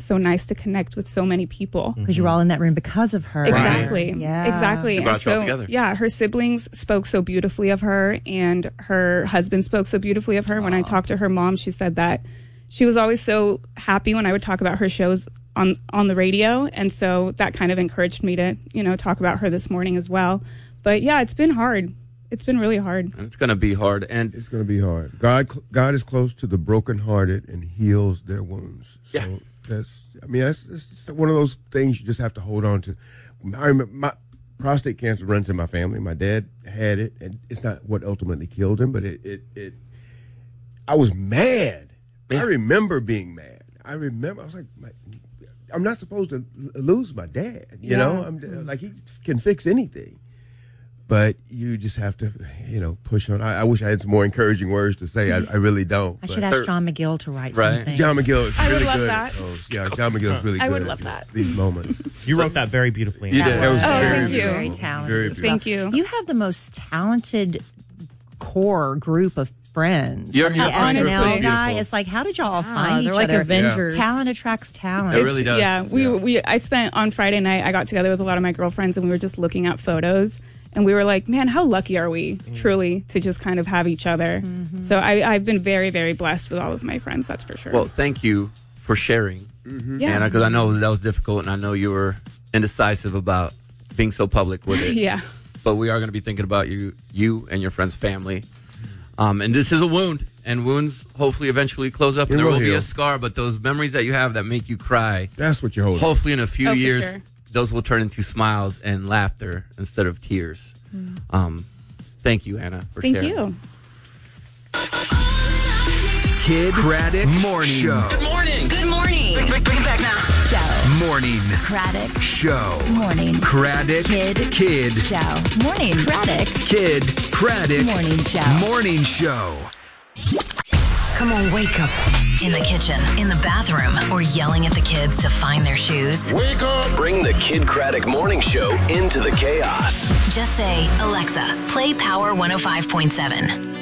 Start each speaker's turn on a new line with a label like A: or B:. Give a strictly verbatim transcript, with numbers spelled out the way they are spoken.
A: so nice to connect with so many people.
B: Because mm-hmm. you were all in that room because of her.
A: Exactly.
B: Right. Yeah.
A: Exactly.
C: They brought
A: and
C: you all
A: so,
C: together.
A: yeah, her siblings spoke so beautifully of her, and her husband spoke so beautifully of her. Aww. When I talked to her mom, she said that she was always so happy when I would talk about her shows on on the radio, and so that kind of encouraged me to, you know, talk about her this morning as well. But yeah, it's been hard. It's been really hard.
C: And it's going to be hard. And
D: it's going to be hard. God God is close to the brokenhearted and heals their wounds. So
C: yeah.
D: that's, I mean, that's, that's one of those things you just have to hold on to. I remember my prostate cancer runs in my family. My dad had it, and it's not what ultimately killed him, but it, it, it I was mad. Yeah. I remember being mad. I remember, I was like, my, I'm not supposed to lose my dad. You yeah. know, I'm like, he can fix anything. But you just have to, you know, push on. I, I wish I had some more encouraging words to say. I, I really don't.
B: I should ask John McGill to write
C: right.
B: something.
D: John McGill is
A: I
D: really
A: would love
D: good.
A: That.
D: Oh, yeah, John McGill is really good.
A: I would love that.
D: These moments.
E: You wrote that very beautifully.
C: You did.
D: That was
A: oh,
D: very
A: thank you.
D: beautiful.
B: Very talented.
D: Very beautiful.
A: Thank you.
B: You have the most talented core group of friends.
C: You're,
B: I mean,
C: you're
B: the S N L
A: honestly.
B: guy, it's like, how did y'all all
F: Yeah,
B: find
F: they're
B: each
F: like
B: other?
F: Avengers.
B: Talent attracts talent.
C: It really does.
A: Yeah, we
D: Yeah.
A: we I spent on Friday night. I got together with a lot of my girlfriends, and we were just looking at photos, and we were like, "Man, how lucky are we, mm. truly, to just kind of have each other?" Mm-hmm. So I, I've been very, very blessed with all of my friends. That's for sure.
C: Well, thank you for sharing,
D: Mm-hmm.
A: yeah,
C: Anna, because I know that was difficult, and I know you were indecisive about being so public with it.
A: yeah.
C: But we are going to be thinking about you, you and your friend's family. Um, and this is a wound, and wounds hopefully eventually close up, and
D: It
C: there
D: will
C: will be
D: heal.
C: a scar. But those memories that you have that make you cry,
D: That's what you're holding.
C: hopefully in a few
A: Oh, for
C: years,
A: sure.
C: those will turn into smiles and laughter instead of tears. Mm. Um, thank you, Anna, for
A: Thank
C: sharing.
A: you.
G: Kid Craddock Morning Show.
H: Good morning. Good morning. Bring, bring, bring it back now.
G: Show. Morning
H: Craddock.
G: Show.
H: Morning.
G: Craddock
H: Kid.
G: Kid.
H: Show. Morning. Craddock.
G: Kid Craddock
H: Morning Show.
G: Morning Show.
H: Come on, wake up. In the kitchen, in the bathroom, or yelling at the kids to find their shoes.
I: Wake up! Bring the Kid Craddock Morning Show into the chaos.
H: Just say, Alexa, play Power one oh five point seven.